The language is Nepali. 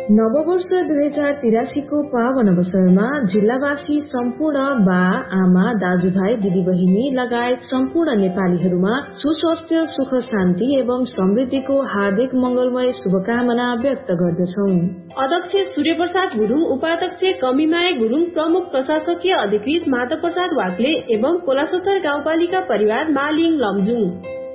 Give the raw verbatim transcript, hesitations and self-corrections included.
नववर्ष दुई हजार तिरासीको पावन अवसरमा जिल्लावासी सम्पूर्ण बा आमा दाजुभाइ दिदीबहिनी लगायत सम्पूर्ण नेपालीहरूमा सुस्वास्थ्य सुख शान्ति एवं समृद्धिको हार्दिक मंगलमय शुभकामना व्यक्त गर्दछौ। अध्यक्ष सूर्य प्रसाद गुरुङ, उपाध्यक्ष कमिमाया गुरुङ, प्रमुख प्रशासकीय अधिकृत माधव प्रसाद वाग्ले एवं कोलासोत्तर गाउँपालिका परिवार मालिङ लमजुङ।